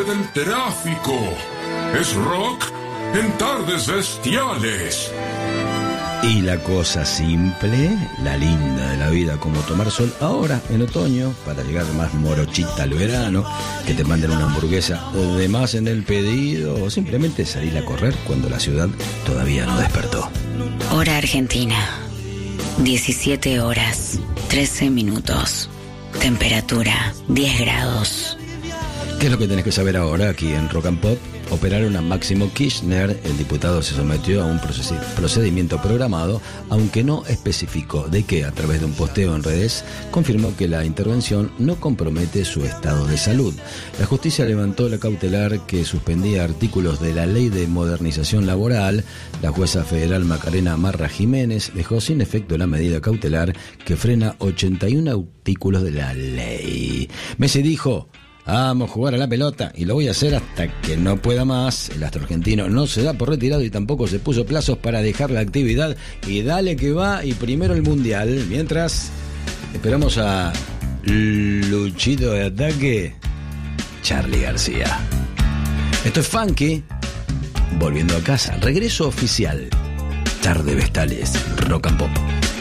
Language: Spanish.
del tráfico. Es rock en tardes bestiales. Y la cosa simple, la linda de la vida, como tomar sol ahora en otoño para llegar más morochita al verano, que te manden una hamburguesa de más en el pedido o simplemente salir a correr cuando la ciudad todavía no despertó. Hora Argentina, 17 horas, 13 minutos, temperatura 10 grados. ¿Qué es lo que tenés que saber ahora aquí en Rock and Pop? Operaron a Máximo Kirchner. El diputado se sometió a un procedimiento programado, aunque no especificó de qué. A través de un posteo en redes, confirmó que la intervención no compromete su estado de salud. La justicia levantó la cautelar que suspendía artículos de la Ley de Modernización Laboral. La jueza federal Macarena Marra Jiménez dejó sin efecto la medida cautelar que frena 81 artículos de la ley. Messi dijo: vamos a jugar a la pelota y lo voy a hacer hasta que no pueda más. El astro argentino no se da por retirado y tampoco se puso plazos para dejar la actividad. Y dale que va, y primero el mundial. Mientras esperamos a Luchito de Ataque, Charly García. Esto es Funky, volviendo a casa. Regreso oficial. Tarde Vestales, Rock and Pop.